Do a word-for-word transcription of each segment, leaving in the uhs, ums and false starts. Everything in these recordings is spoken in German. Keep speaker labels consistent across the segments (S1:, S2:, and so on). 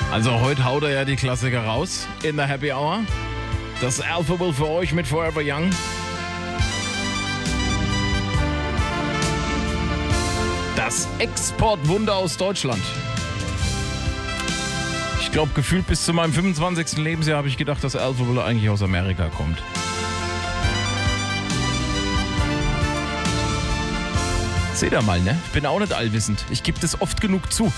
S1: Also heute haut er ja die Klassiker raus in der Happy Hour. Das Alphabet für euch mit Forever Young. Das Exportwunder aus Deutschland. Ich glaube, gefühlt bis zu meinem fünfundzwanzigsten Lebensjahr habe ich gedacht, dass Alphabet eigentlich aus Amerika kommt. Seht ihr mal, ne? Ich bin auch nicht allwissend. Ich gebe das oft genug zu.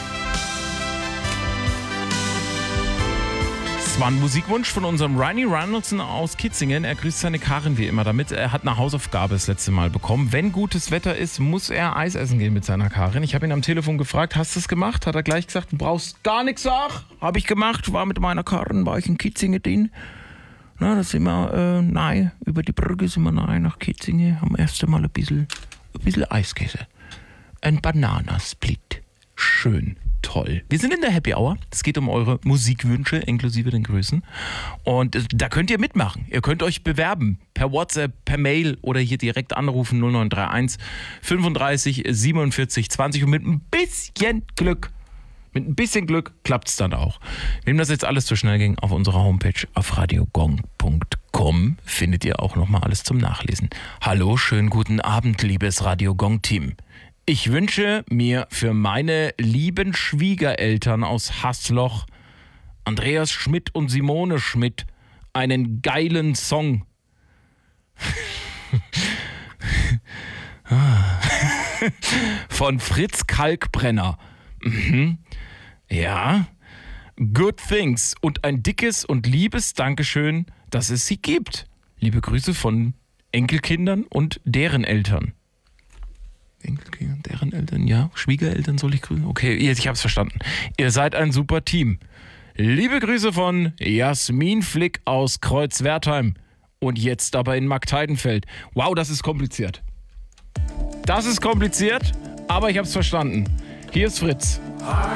S1: Das war ein Musikwunsch von unserem Ronnie Ronaldson aus Kitzingen. Er grüßt seine Karin wie immer damit. Er hat eine Hausaufgabe das letzte Mal bekommen. Wenn gutes Wetter ist, muss er Eis essen gehen mit seiner Karin. Ich habe ihn am Telefon gefragt, hast du es gemacht? Hat er gleich gesagt, du brauchst gar nichts sagen. Habe ich gemacht, war mit meiner Karin, war ich in Kitzingen drin. Na, da sind wir, äh, nein, über die Brücke sind wir nahe nach Kitzingen. Haben erst einmal ein bisschen, ein bisschen Eiskäse. Ein Bananasplit. Schön. Toll. Wir sind in der Happy Hour. Es geht um eure Musikwünsche, inklusive den Grüßen. Und da könnt ihr mitmachen. Ihr könnt euch bewerben. Per WhatsApp, per Mail oder hier direkt anrufen null neun drei eins fünfunddreißig siebenundvierzig zwanzig. Und mit ein bisschen Glück, mit ein bisschen Glück klappt es dann auch. Wem das jetzt alles zu schnell ging, auf unserer Homepage auf radiogong punkt com findet ihr auch nochmal alles zum Nachlesen. Hallo, schönen guten Abend, liebes Radio Gong Team. Ich wünsche mir für meine lieben Schwiegereltern aus Haßloch, Andreas Schmidt und Simone Schmidt, einen geilen Song. Von Fritz Kalkbrenner. Mhm. Ja. Good Things und ein dickes und liebes Dankeschön, dass es sie gibt. Liebe Grüße von Enkelkindern und deren Eltern. Enkelkinder, deren Eltern, ja. Schwiegereltern soll ich grüßen? Okay, ich hab's verstanden. Ihr seid ein super Team. Liebe Grüße von Jasmin Flick aus Kreuzwertheim. Und jetzt aber in Marktheidenfeld. Wow, das ist kompliziert. Das ist kompliziert, aber ich hab's verstanden. Hier ist Fritz.